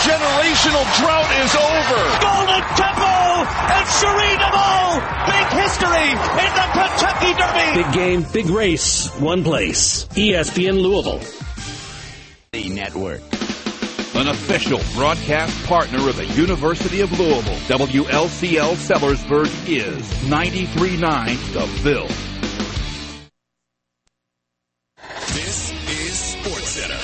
generational drought is over. Golden Temple and Sheree big history in the Kentucky Derby. Big game, big race, one place. ESPN Louisville. The Network. An official broadcast partner of the University of Louisville, WLCL Sellersburg is 93.9 The Ville. This is SportsCenter.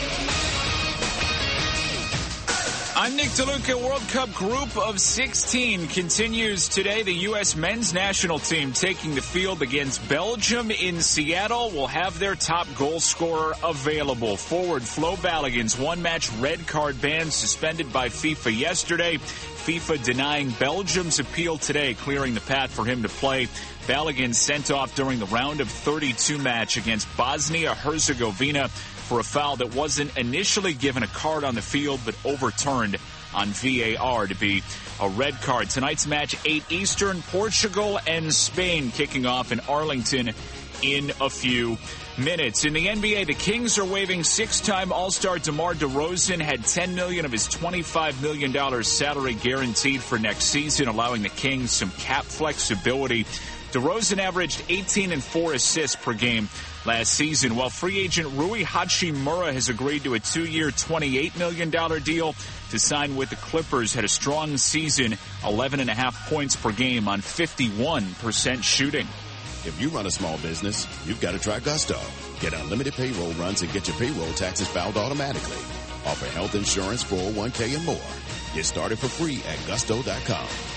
I'm Nick DeLuca. World Cup Group of 16 continues today. The U.S. men's national team taking the field against Belgium in Seattle will have their top goal scorer available. Forward Flo Balogun's one-match red card ban suspended by FIFA yesterday. FIFA denying Belgium's appeal today, clearing the path for him to play. Balogun sent off during the round of 32 match against Bosnia-Herzegovina for a foul that wasn't initially given a card on the field but overturned on VAR to be a red card. Tonight's match, 8 Eastern, Portugal and Spain kicking off in Arlington in a few minutes. In the NBA, the Kings are waiving 6-time All-Star DeMar DeRozan, had $10 million of his $25 million salary guaranteed for next season, allowing the Kings some cap flexibility. DeRozan averaged 18 and 4 assists per game last season, while free agent Rui Hachimura has agreed to a 2-year, $28 million deal to sign with the Clippers. Had a strong season, 11.5 points per game on 51% shooting. If you run a small business, you've got to try Gusto. Get unlimited payroll runs and get your payroll taxes filed automatically. Offer health insurance, 401k, and more. Get started for free at gusto.com.